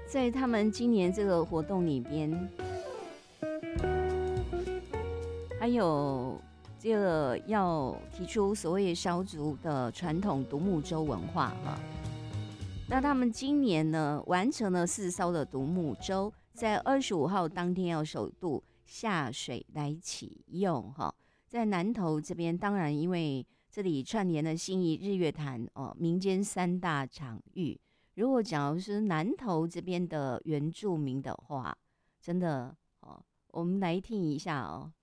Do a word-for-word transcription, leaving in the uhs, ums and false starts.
在他们今年这个活动里边，还有这个要提出所谓烧族的传统独木舟文化哈。那他们今年呢，完成了四艘的独木舟，在二十五号当天要首度下水来启用哈。在南投这边，当然因为这里串联了信义日月潭哦，民间三大场域。如果假如是南投这边的原住民的话，真的哦，我们来听一下哦，